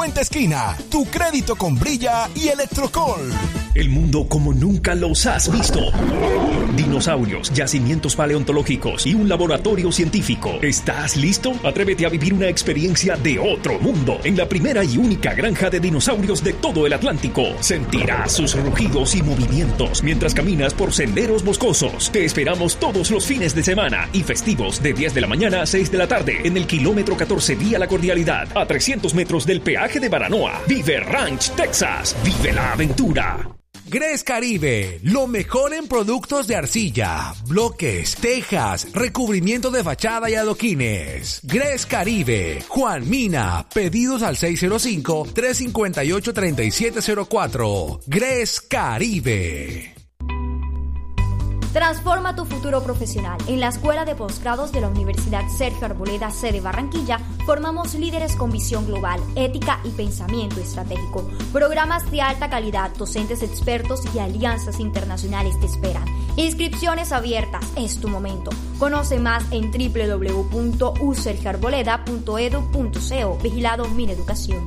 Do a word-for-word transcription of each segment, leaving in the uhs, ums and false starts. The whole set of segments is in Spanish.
Puente Esquina, tu crédito con Brilla y Electrocol. El mundo como nunca los has visto. Dinosaurios, yacimientos paleontológicos y un laboratorio científico. ¿Estás listo? Atrévete a vivir una experiencia de otro mundo en la primera y única granja de dinosaurios de todo el Atlántico. Sentirás sus rugidos y movimientos mientras caminas por senderos boscosos. Te esperamos todos los fines de semana y festivos de diez de la mañana a seis de la tarde en el kilómetro catorce vía La Cordialidad, a trescientos metros del peaje de Baranoa. Vive Ranch, Texas. Vive la aventura. Gres Caribe, lo mejor en productos de arcilla, bloques, tejas, recubrimiento de fachada y adoquines. Gres Caribe, Juan Mina, pedidos al seis cero cinco, tres cinco ocho, tres siete cero cuatro. Gres Caribe. Transforma tu futuro profesional. En la Escuela de Posgrados de la Universidad Sergio Arboleda, sede Barranquilla, formamos líderes con visión global, ética y pensamiento estratégico. Programas de alta calidad, docentes expertos y alianzas internacionales te esperan. Inscripciones abiertas, es tu momento. Conoce más en doble u doble u doble u punto u sergio arboleda punto e d u punto co. Vigilado Mineducación.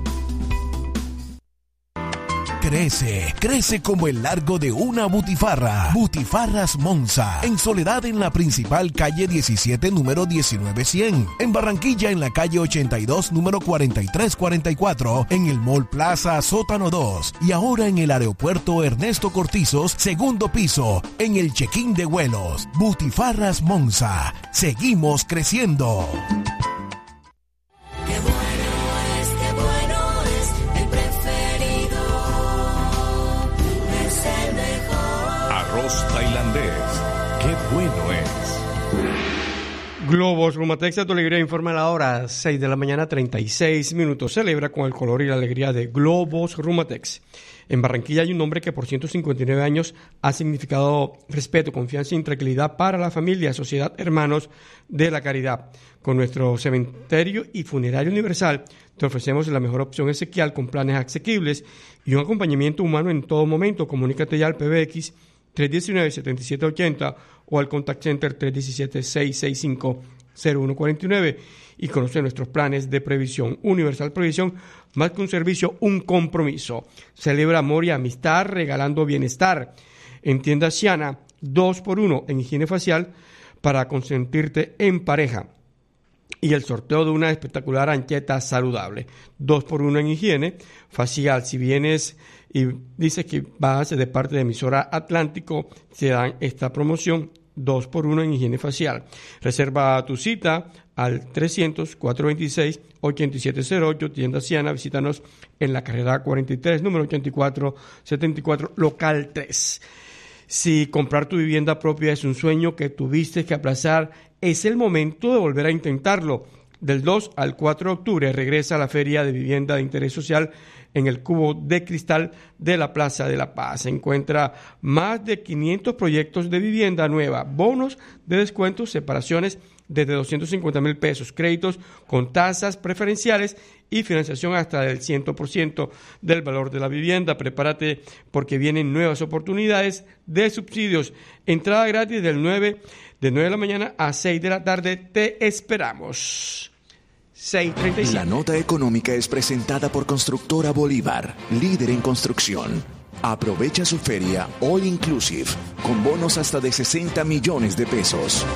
Crece, crece como el largo de una butifarra. Butifarras Monza, en Soledad en la principal calle diecisiete, número diecinueve cien. En Barranquilla en la calle ochenta y dos, número cuarenta y tres cuarenta y cuatro. En el Mall Plaza Sótano dos. Y ahora en el aeropuerto Ernesto Cortizos, segundo piso, en el check-in de vuelos. Butifarras Monza, seguimos creciendo. Tailandés, qué bueno es. Globos Rumatex de tu alegría informa a la hora seis de la mañana, treinta y seis minutos. Celebra con el color y la alegría de Globos Rumatex. En Barranquilla hay un nombre que por ciento cincuenta y nueve años ha significado respeto, confianza y tranquilidad para la familia, sociedad, hermanos de la caridad. Con nuestro cementerio y funerario universal te ofrecemos la mejor opción esequial con planes asequibles y un acompañamiento humano en todo momento. Comunícate ya al P B X tres uno nueve, siete siete ocho cero o al Contact Center tres uno siete, seis seis cinco, cero uno cuatro nueve y conoce nuestros planes de previsión. Universal Previsión, más que un servicio, un compromiso. Celebra amor y amistad regalando bienestar. En Tienda Siana, dos por uno en higiene facial para consentirte en pareja. Y el sorteo de una espectacular ancheta saludable. dos por uno en higiene facial. Si vienes y dices que vas de parte de emisora Atlántico, se dan esta promoción dos por uno en higiene facial. Reserva tu cita al trescientos, cuatrocientos veintiséis, ochenta y siete cero ocho, Tienda Siana. Visítanos en la carrera cuarenta y tres, número ochenta y cuatro setenta y cuatro, local tres. Si comprar tu vivienda propia es un sueño que tuviste que aplazar, es el momento de volver a intentarlo. Del dos al cuatro de octubre regresa a la Feria de Vivienda de Interés Social en el Cubo de Cristal de la Plaza de la Paz. Se encuentra más de quinientos proyectos de vivienda nueva, bonos de descuentos, separaciones desde doscientos cincuenta mil pesos, créditos con tasas preferenciales y financiación hasta del cien por ciento del valor de la vivienda. Prepárate porque vienen nuevas oportunidades de subsidios. Entrada gratis del nueve, de nueve de la mañana a seis de la tarde. Te esperamos. seis treinta y siete. La nota económica es presentada por Constructora Bolívar, líder en construcción. Aprovecha su feria All Inclusive con bonos hasta de sesenta millones de pesos.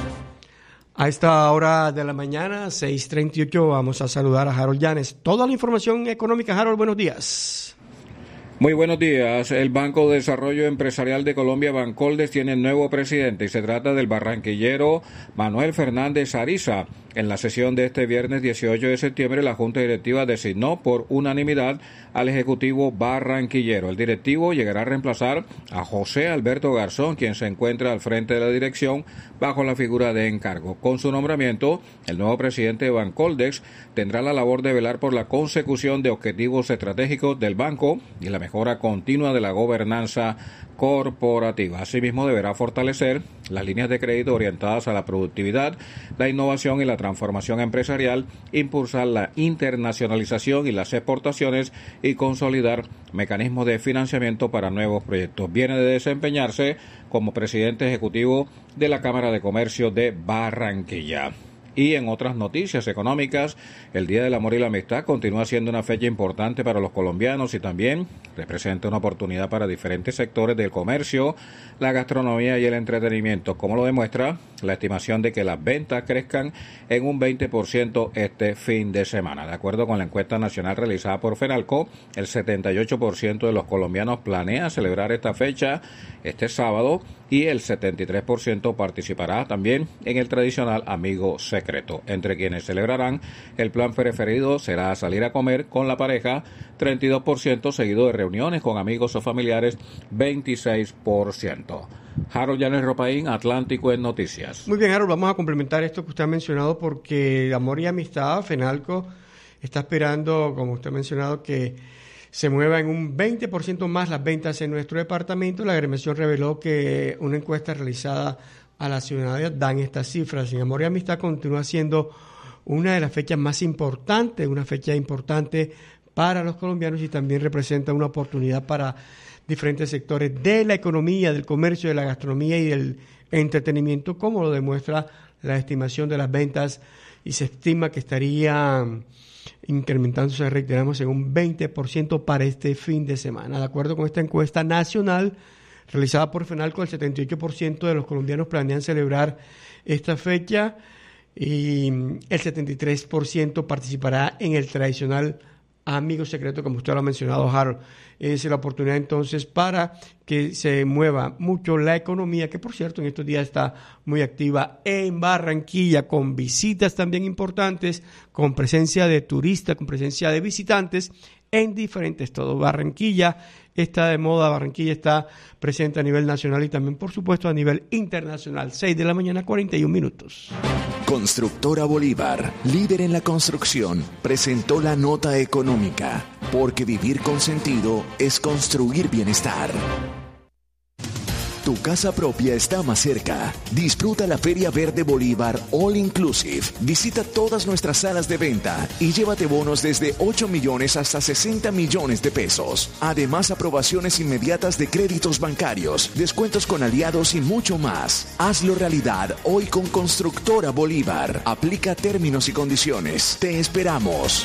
A esta hora de la mañana, seis treinta y ocho, vamos a saludar a Harold Llanes. Toda la información económica. Harold, buenos días. Muy buenos días. El Banco de Desarrollo Empresarial de Colombia, Bancoldes, tiene nuevo presidente y se trata del barranquillero Manuel Fernández Ariza. En la sesión de este viernes dieciocho de septiembre, la Junta Directiva designó por unanimidad al Ejecutivo barranquillero. El directivo llegará a reemplazar a José Alberto Garzón, quien se encuentra al frente de la dirección bajo la figura de encargo. Con su nombramiento, el nuevo presidente de Bancoldex tendrá la labor de velar por la consecución de objetivos estratégicos del banco y la mejora continua de la gobernanza corporativa. Asimismo, deberá fortalecer las líneas de crédito orientadas a la productividad, la innovación y la transformación empresarial, impulsar la internacionalización y las exportaciones y consolidar mecanismos de financiamiento para nuevos proyectos. Viene de desempeñarse como presidente ejecutivo de la Cámara de Comercio de Barranquilla. Y en otras noticias económicas, el Día del Amor y la Amistad continúa siendo una fecha importante para los colombianos y también representa una oportunidad para diferentes sectores del comercio, la gastronomía y el entretenimiento, como lo demuestra la estimación de que las ventas crezcan en un veinte por ciento este fin de semana. De acuerdo con la encuesta nacional realizada por Fenalco, el setenta y ocho por ciento de los colombianos planea celebrar esta fecha este sábado y el setenta y tres por ciento participará también en el tradicional Amigo Secreto. Entre quienes celebrarán, el plan preferido será salir a comer con la pareja, treinta y dos por ciento, seguido de reuniones con amigos o familiares, veintiséis por ciento. Harold Llanes Ropaín, Atlántico en Noticias. Muy bien, Harold, vamos a complementar esto que usted ha mencionado porque Amor y Amistad, Fenalco, está esperando, como usted ha mencionado, que se mueva en un veinte por ciento más las ventas en nuestro departamento. La agremiación reveló que una encuesta realizada a la ciudadanía dan estas cifras. En Amor y Amistad continúa siendo una de las fechas más importantes, una fecha importante para los colombianos y también representa una oportunidad para diferentes sectores de la economía, del comercio, de la gastronomía y del entretenimiento, como lo demuestra la estimación de las ventas, y se estima que estaría incrementándose, reiteramos, en un veinte por ciento para este fin de semana. De acuerdo con esta encuesta nacional realizada por Fenalco, el setenta y ocho por ciento de los colombianos planean celebrar esta fecha y el setenta y tres por ciento participará en el tradicional Amigo Secreto, como usted lo ha mencionado, Harold. Es la oportunidad entonces para que se mueva mucho la economía, que por cierto en estos días está muy activa en Barranquilla, con visitas también importantes, con presencia de turistas, con presencia de visitantes en diferentes todo. Barranquilla está de moda, Barranquilla está presente a nivel nacional y también, por supuesto, a nivel internacional. seis de la mañana, cuarenta y un minutos. Constructora Bolívar, líder en la construcción, presentó la nota económica, porque vivir con sentido es construir bienestar. Tu casa propia está más cerca. Disfruta la Feria Verde Bolívar All Inclusive. Visita todas nuestras salas de venta y llévate bonos desde ocho millones hasta sesenta millones de pesos. Además, aprobaciones inmediatas de créditos bancarios, descuentos con aliados y mucho más. Hazlo realidad hoy con Constructora Bolívar. Aplica términos y condiciones. Te esperamos.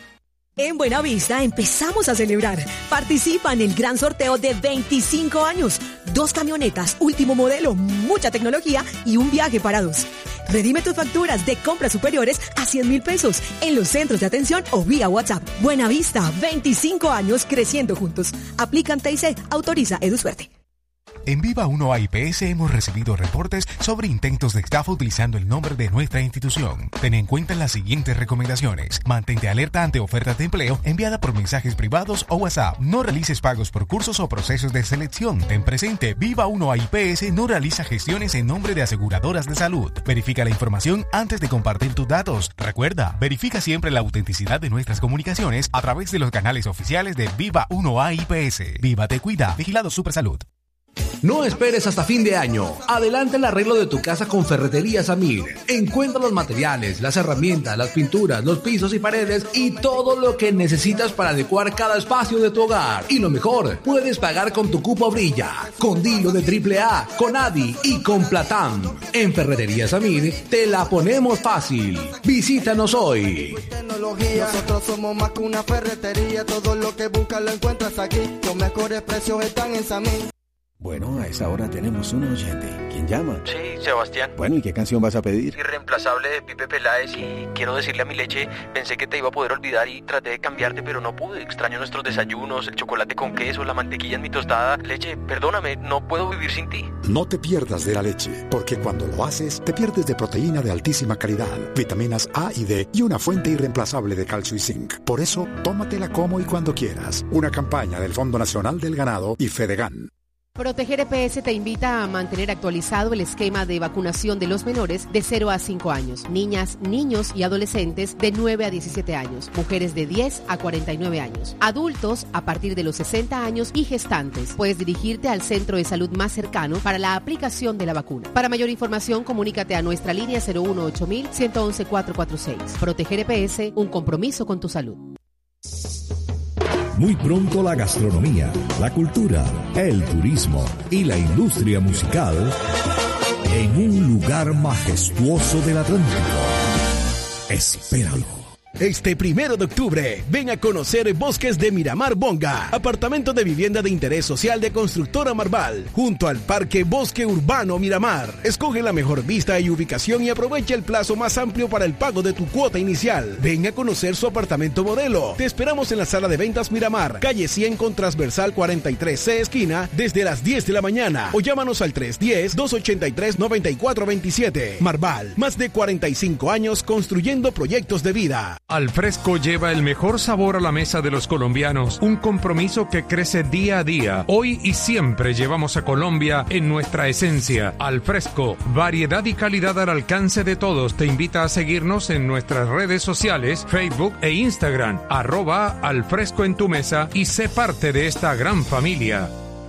En Buenavista empezamos a celebrar. Participa en el gran sorteo de veinticinco años. Dos camionetas, último modelo, mucha tecnología y un viaje para dos. Redime tus facturas de compras superiores a cien mil pesos en los centros de atención o vía WhatsApp. Buenavista, veinticinco años creciendo juntos. Aplican T I C, autoriza EduSuerte. En Viva uno A I P S hemos recibido reportes sobre intentos de estafa utilizando el nombre de nuestra institución. Ten en cuenta las siguientes recomendaciones. Mantente alerta ante ofertas de empleo enviada por mensajes privados o WhatsApp. No realices pagos por cursos o procesos de selección. Ten presente, Viva uno A I P S no realiza gestiones en nombre de aseguradoras de salud. Verifica la información antes de compartir tus datos. Recuerda, verifica siempre la autenticidad de nuestras comunicaciones a través de los canales oficiales de Viva uno A I P S. Viva te cuida. Vigilado Supersalud. No esperes hasta fin de año. Adelanta el arreglo de tu casa con Ferretería Samir. Encuentra los materiales, las herramientas, las pinturas, los pisos y paredes y todo lo que necesitas para adecuar cada espacio de tu hogar. Y lo mejor, puedes pagar con tu cupo Brilla, con Dilo de triple A, con Adi y con Platán. En Ferretería Samir te la ponemos fácil. Visítanos hoy. Nosotros somos más que una ferretería. Todo lo que buscas lo encuentras aquí. Los mejores precios están en Samir. Bueno, a esa hora tenemos un oyente. ¿Quién llama? Sí, Sebastián. Bueno, ¿y qué canción vas a pedir? Irreemplazable de Pipe Peláez. Y quiero decirle a mi leche, pensé que te iba a poder olvidar y traté de cambiarte, pero no pude. Extraño nuestros desayunos, el chocolate con queso, la mantequilla en mi tostada. Leche, perdóname, no puedo vivir sin ti. No te pierdas de la leche, porque cuando lo haces, te pierdes de proteína de altísima calidad, vitaminas A y D y una fuente irreemplazable de calcio y zinc. Por eso, tómatela como y cuando quieras. Una campaña del Fondo Nacional del Ganado y Fedegan. Proteger E P S te invita a mantener actualizado el esquema de vacunación de los menores de cero a cinco años, niñas, niños y adolescentes de nueve a diecisiete años, mujeres de diez a cuarenta y nueve años, adultos a partir de los sesenta años y gestantes. Puedes dirigirte al centro de salud más cercano para la aplicación de la vacuna. Para mayor información, comunícate a nuestra línea cero uno ocho mil, uno uno uno, cuatro cuatro seis. Proteger E P S, un compromiso con tu salud. Muy pronto la gastronomía, la cultura, el turismo y la industria musical en un lugar majestuoso del Atlántico. Espéralo. Este primero de octubre, ven a conocer Bosques de Miramar Bonga, apartamento de vivienda de interés social de Constructora Marval, junto al Parque Bosque Urbano Miramar. Escoge la mejor vista y ubicación y aprovecha el plazo más amplio para el pago de tu cuota inicial. Ven a conocer su apartamento modelo. Te esperamos en la sala de ventas Miramar, calle cien con transversal cuarenta y tres C esquina, desde las diez de la mañana, o llámanos al tres uno cero, dos ocho tres, nueve cuatro dos siete. Marval, más de cuarenta y cinco años construyendo proyectos de vida. Alfresco lleva el mejor sabor a la mesa de los colombianos, un compromiso que crece día a día. Hoy y siempre llevamos a Colombia en nuestra esencia. Alfresco, variedad y calidad al alcance de todos. Te invita a seguirnos en nuestras redes sociales, Facebook e Instagram, arroba Alfresco en tu mesa, y sé parte de esta gran familia.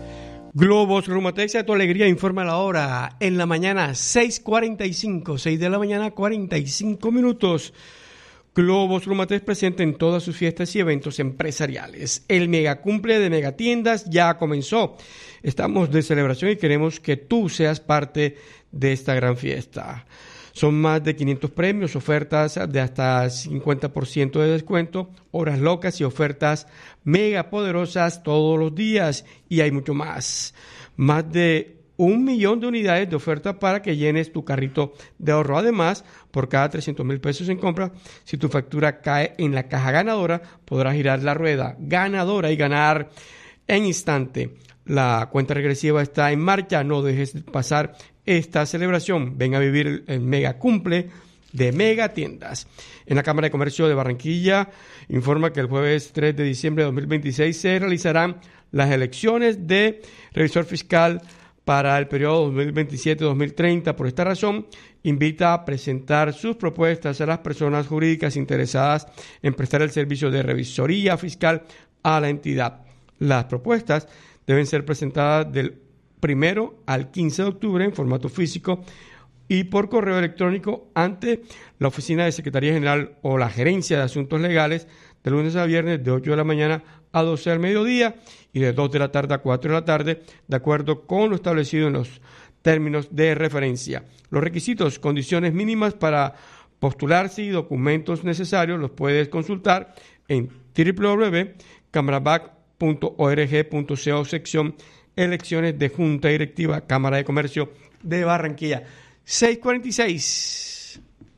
Globos Rumatex, a tu alegría, informa la hora. En la mañana, seis cuarenta y cinco, seis de la mañana, cuarenta y cinco minutos. Globos Rumatex presente en todas sus fiestas y eventos empresariales. El megacumple de Megatiendas ya comenzó. Estamos de celebración y queremos que tú seas parte de esta gran fiesta. Son más de quinientos premios, ofertas de hasta cincuenta por ciento de descuento, horas locas y ofertas mega poderosas todos los días. Y hay mucho más. Más de un millón de unidades de oferta para que llenes tu carrito de ahorro. Además, por cada trescientos mil pesos en compra, si tu factura cae en la caja ganadora, podrás girar la rueda ganadora y ganar en instante. La cuenta regresiva está en marcha. No dejes pasar esta celebración. Ven a vivir el mega cumple de Mega Tiendas. En la Cámara de Comercio de Barranquilla informa que el jueves tres de diciembre de dos mil veintiséis se realizarán las elecciones de revisor fiscal para el periodo dos mil veintisiete a dos mil treinta. Por esta razón, invita a presentar sus propuestas a las personas jurídicas interesadas en prestar el servicio de revisoría fiscal a la entidad. Las propuestas deben ser presentadas del primero al quince de octubre en formato físico y por correo electrónico ante la Oficina de Secretaría General o la Gerencia de Asuntos Legales de lunes a viernes de ocho de la mañana a doce del mediodía y de dos de la tarde a cuatro de la tarde, de acuerdo con lo establecido en los términos de referencia. Los requisitos, condiciones mínimas para postularse y documentos necesarios los puedes consultar en doble u doble u doble u punto camarabac punto org punto co sección elecciones de Junta Directiva Cámara de Comercio de Barranquilla. seis cuarenta y seis.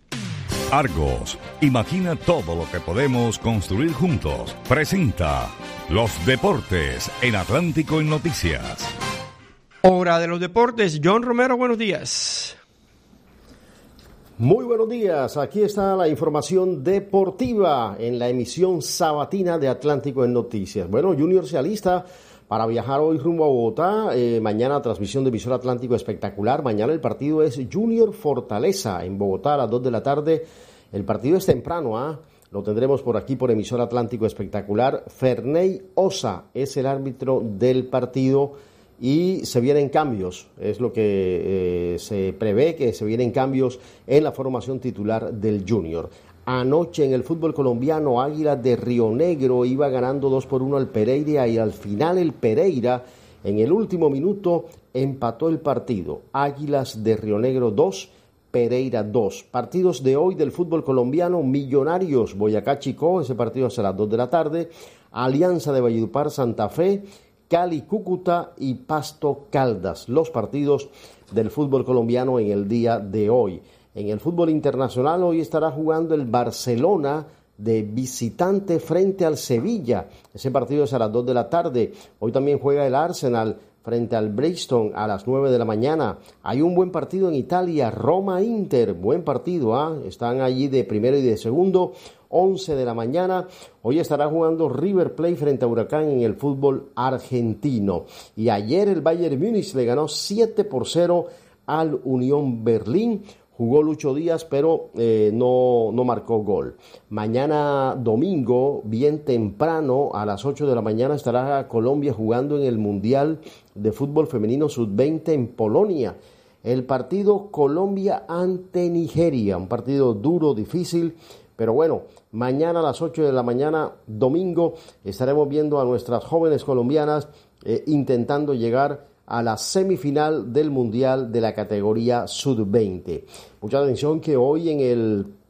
Argos, imagina todo lo que podemos construir juntos. Presenta los deportes en Atlántico en Noticias. Hora de los deportes. John Romero, buenos días. Muy buenos días, aquí está la información deportiva en la emisión sabatina de Atlántico en Noticias. Bueno, Junior se alista para viajar hoy rumbo a Bogotá. Eh, mañana transmisión de Emisora Atlántico espectacular. Mañana el partido es Junior Fortaleza en Bogotá a las dos de la tarde. El partido es temprano, ¿ah? ¿eh? Lo tendremos por aquí por Emisora Atlántico espectacular. Ferney Osa es el árbitro del partido. Y se vienen cambios, es lo que eh, se prevé, que se vienen cambios en la formación titular del Junior. Anoche en el fútbol colombiano, Águilas de Río Negro iba ganando dos por uno al Pereira y al final el Pereira en el último minuto empató el partido. Águilas de Río Negro dos, Pereira dos. Partidos de hoy del fútbol colombiano: Millonarios Boyacá Chicó, ese partido será a las dos de la tarde. Alianza de Valledupar Santa Fe, Cali, Cúcuta y Pasto Caldas, los partidos del fútbol colombiano en el día de hoy. En el fútbol internacional hoy estará jugando el Barcelona de visitante frente al Sevilla. Ese partido es a las dos de la tarde. Hoy también juega el Arsenal frente al Bristol a las nueve de la mañana. Hay un buen partido en Italia, Roma-Inter, buen partido, ¿ah? ¿eh? Están allí de primero y de segundo. once de la mañana, hoy estará jugando River Plate frente a Huracán en el fútbol argentino. Y ayer el Bayern Múnich le ganó siete por cero al Unión Berlín. Jugó Lucho Díaz, pero eh, no, no marcó gol. Mañana domingo, bien temprano, a las ocho de la mañana, estará Colombia jugando en el Mundial de Fútbol Femenino sub veinte en Polonia. El partido Colombia ante Nigeria, un partido duro, difícil. Pero bueno, mañana a las ocho de la mañana, domingo, estaremos viendo a nuestras jóvenes colombianas eh, intentando llegar a la semifinal del Mundial de la categoría sub veinte. Mucha atención que hoy en el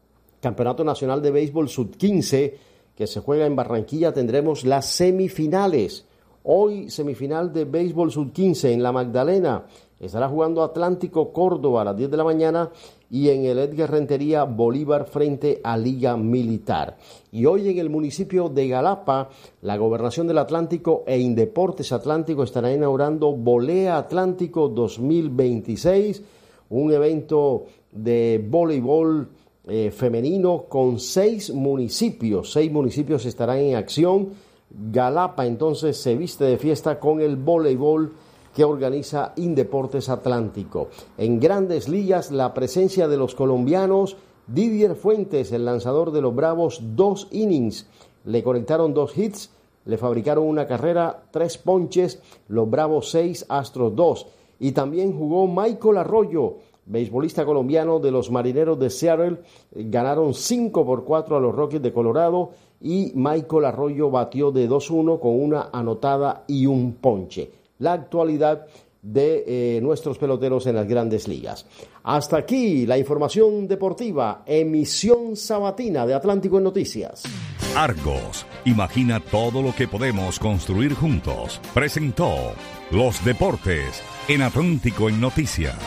Campeonato Nacional de Béisbol sub quince, que se juega en Barranquilla, tendremos las semifinales. Hoy, semifinal de Béisbol sub quince en La Magdalena. Estará jugando Atlántico Córdoba a las diez de la mañana y en el Edgar Rentería Bolívar frente a Liga Militar. Y hoy en el municipio de Galapa, la Gobernación del Atlántico e Indeportes Atlántico estará inaugurando Volea Atlántico dos mil veintiséis, un evento de voleibol eh, femenino con seis municipios. Seis municipios estarán en acción. Galapa entonces se viste de fiesta con el voleibol que organiza Indeportes Atlántico. En Grandes Ligas, la presencia de los colombianos. Didier Fuentes, el lanzador de los Bravos, dos innings, le conectaron dos hits, le fabricaron una carrera, tres ponches, los Bravos seis, Astros dos. Y también jugó Michael Arroyo, beisbolista colombiano de los Marineros de Seattle, ganaron cinco por cuatro a los Rockies de Colorado y Michael Arroyo batió de dos uno con una anotada y un ponche. La actualidad de eh, nuestros peloteros en las Grandes Ligas. Hasta aquí la información deportiva, emisión sabatina de Atlántico en Noticias. Argos, imagina todo lo que podemos construir juntos. Presentó Los Deportes en Atlántico en Noticias.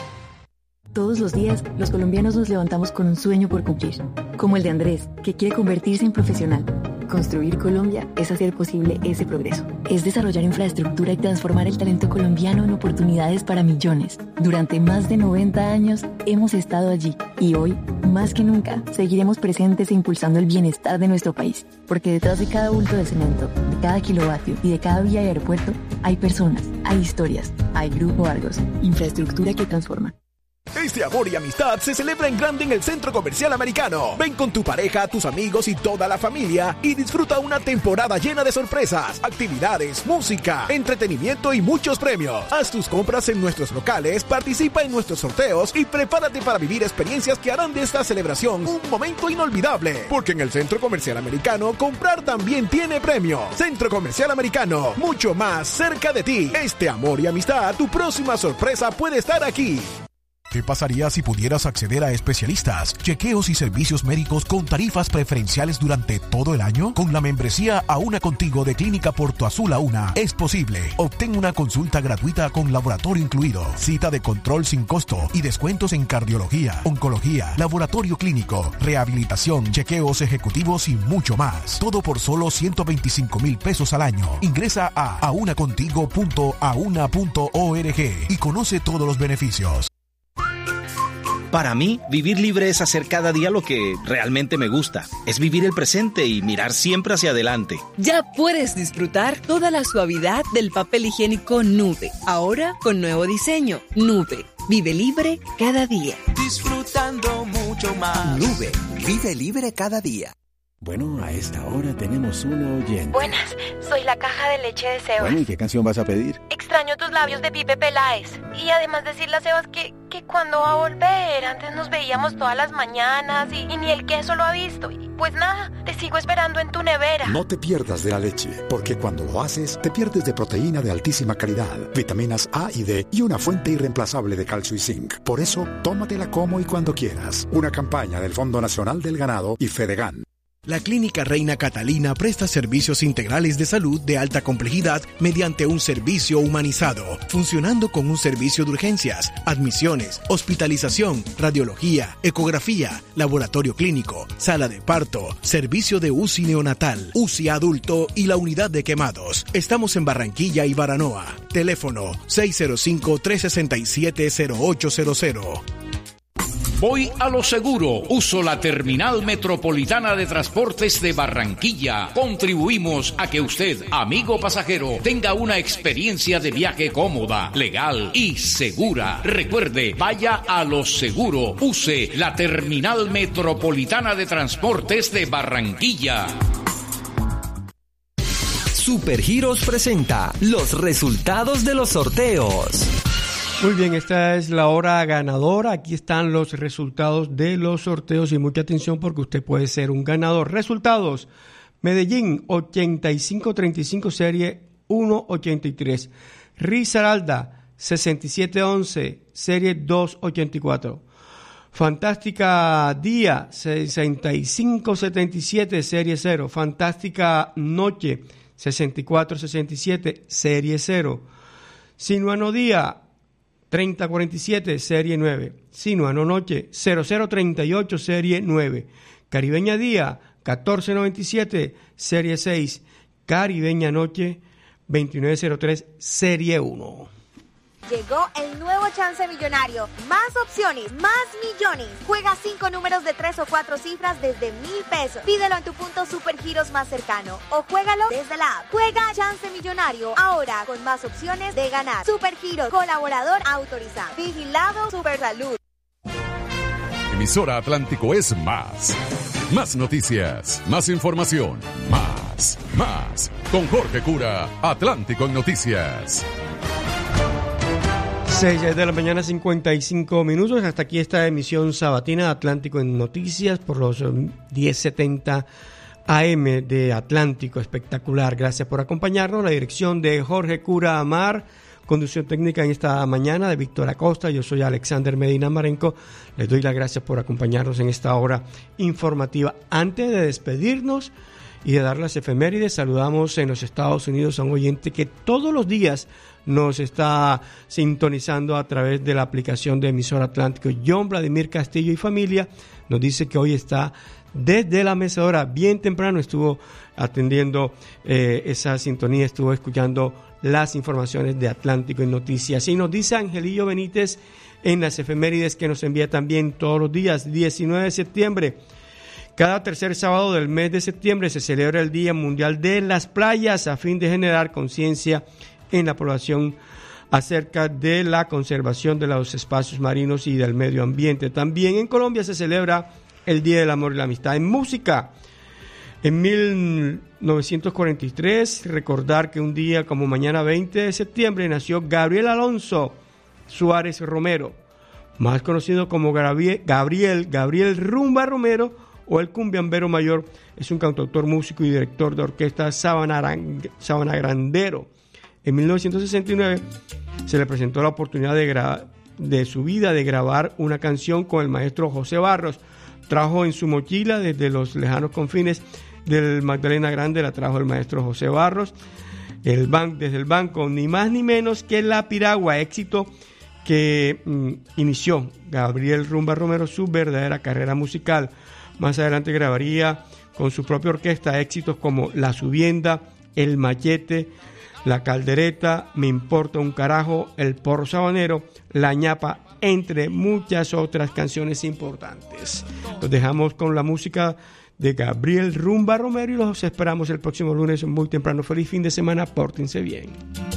Todos los días, los colombianos nos levantamos con un sueño por cumplir, como el de Andrés, que quiere convertirse en profesional. Construir Colombia es hacer posible ese progreso. Es desarrollar infraestructura y transformar el talento colombiano en oportunidades para millones. Durante más de noventa años hemos estado allí y hoy, más que nunca, seguiremos presentes e impulsando el bienestar de nuestro país. Porque detrás de cada bulto de cemento, de cada kilovatio y de cada vía y aeropuerto, hay personas, hay historias, hay Grupo Argos, infraestructura que transforma. Este amor y amistad se celebra en grande en el Centro Comercial Americano. Ven con tu pareja, tus amigos y toda la familia y disfruta una temporada llena de sorpresas, actividades, música, entretenimiento y muchos premios. Haz tus compras en nuestros locales, participa en nuestros sorteos y prepárate para vivir experiencias que harán de esta celebración un momento inolvidable. Porque en el Centro Comercial Americano, comprar también tiene premio. Centro Comercial Americano, mucho más cerca de ti. Este amor y amistad, tu próxima sorpresa puede estar aquí. ¿Qué pasaría si pudieras acceder a especialistas, chequeos y servicios médicos con tarifas preferenciales durante todo el año? Con la membresía A Una Contigo de Clínica Porto Azul A Una es posible. Obtén una consulta gratuita con laboratorio incluido, cita de control sin costo y descuentos en cardiología, oncología, laboratorio clínico, rehabilitación, chequeos ejecutivos y mucho más. Todo por solo ciento veinticinco mil pesos al año. Ingresa a aunacontigo punto auna punto org y conoce todos los beneficios. Para mí, vivir libre es hacer cada día lo que realmente me gusta. Es vivir el presente y mirar siempre hacia adelante. Ya puedes disfrutar toda la suavidad del papel higiénico Nube. Ahora con nuevo diseño. Nube. Vive libre cada día. Disfrutando mucho más. Nube. Vive libre cada día. Bueno, a esta hora tenemos un oyente. Buenas, soy la caja de leche de Sebas. Bueno, ¿y qué canción vas a pedir? Extraño tus labios de Pipe Peláez. Y además decirle a Sebas que, que cuando va a volver, antes nos veíamos todas las mañanas y, y ni el queso lo ha visto. Y pues nada, te sigo esperando en tu nevera. No te pierdas de la leche, porque cuando lo haces, te pierdes de proteína de altísima calidad, vitaminas A y D y una fuente irreemplazable de calcio y zinc. Por eso, tómatela como y cuando quieras. Una campaña del Fondo Nacional del Ganado y Fedegan. La Clínica Reina Catalina presta servicios integrales de salud de alta complejidad mediante un servicio humanizado, funcionando con un servicio de urgencias, admisiones, hospitalización, radiología, ecografía, laboratorio clínico, sala de parto, servicio de U C I neonatal, U C I adulto y la unidad de quemados. Estamos en Barranquilla y Baranoa. Teléfono seis cero cinco, tres seis siete, cero ocho cero cero. Voy a lo seguro. Uso la Terminal Metropolitana de Transportes de Barranquilla. Contribuimos a que usted, amigo pasajero, tenga una experiencia de viaje cómoda, legal y segura. Recuerde, vaya a lo seguro. Use la Terminal Metropolitana de Transportes de Barranquilla. Supergiros presenta los resultados de los sorteos. Muy bien, esta es la hora ganadora. Aquí están los resultados de los sorteos y mucha atención porque usted puede ser un ganador. Resultados: Medellín ochenta y cinco treinta y cinco serie uno ochenta y tres, Risaralda sesenta y siete once serie dos ochenta y cuatro, Fantástica Día, sesenta y cinco setenta y siete, serie cero. Fantástica Noche, sesenta y cuatro sesenta y siete, serie cero. Sinuano Día, treinta cuarenta y siete, serie nueve. Sinuano Noche, cero cero treinta y ocho, serie nueve. Caribeña Día, catorce noventa y siete, serie seis. Caribeña Noche, veintinueve cero tres, serie uno. Llegó el nuevo Chance Millonario. Más opciones, más millones. Juega cinco números de tres o cuatro cifras desde mil pesos. Pídelo en tu punto Supergiros más cercano o juégalo desde la app. Juega Chance Millonario ahora con más opciones de ganar. Supergiros, colaborador autorizado. Vigilado Supersalud. Emisora Atlántico es más. Más noticias, más información, más, más. Con Jorge Cura, Atlántico en Noticias. seis de la mañana, cincuenta y cinco minutos. Hasta aquí esta emisión sabatina de Atlántico en Noticias por los diez setenta A M de Atlántico. Espectacular. Gracias por acompañarnos. La dirección de Jorge Cura Amar. Conducción técnica en esta mañana de Víctor Acosta. Yo soy Alexander Medina Marenco. Les doy las gracias por acompañarnos en esta hora informativa. Antes de despedirnos y de dar las efemérides, saludamos en los Estados Unidos a un oyente que todos los días nos está sintonizando a través de la aplicación de Emisora Atlántico. John Vladimir Castillo y familia nos dice que hoy está desde la mecedora, bien temprano estuvo atendiendo eh, esa sintonía, estuvo escuchando las informaciones de Atlántico en Noticias. Y nos dice Angelillo Benítez en las efemérides que nos envía también todos los días, diecinueve de septiembre. Cada tercer sábado del mes de septiembre se celebra el Día Mundial de las Playas a fin de generar conciencia en la población acerca de la conservación de los espacios marinos y del medio ambiente. También en Colombia se celebra el Día del Amor y la Amistad. En música, en mil novecientos cuarenta y tres, recordar que un día como mañana veinte de septiembre nació Gabriel Alonso Suárez Romero, más conocido como Gabriel, Gabriel, Gabriel Rumba Romero o el cumbiambero mayor. Es un cantautor, músico y director de orquesta sabanagrandero. En mil novecientos sesenta y nueve se le presentó la oportunidad de, gra- de su vida de grabar una canción con el maestro José Barros. Trajo en su mochila desde los lejanos confines del Magdalena Grande, la trajo el maestro José Barros. El ban- desde el banco, ni más ni menos que La Piragua, éxito que mm, inició Gabriel Rumba Romero su verdadera carrera musical. Más adelante grabaría con su propia orquesta éxitos como La Subienda, El Machete, La Caldereta, Me Importa un Carajo, El Porro Sabanero, La Ñapa, entre muchas otras canciones importantes. Los dejamos con la música de Gabriel Rumba Romero y los esperamos el próximo lunes muy temprano. Feliz fin de semana, pórtense bien.